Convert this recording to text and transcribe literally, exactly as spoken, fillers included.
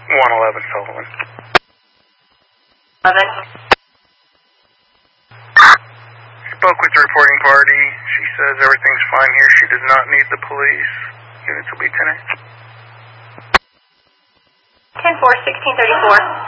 one eleven Sullivan. eleven. Spoke with the reporting party. She says everything's fine here. She does not need the police. Units will be ten eight. ten four, sixteen thirty-four.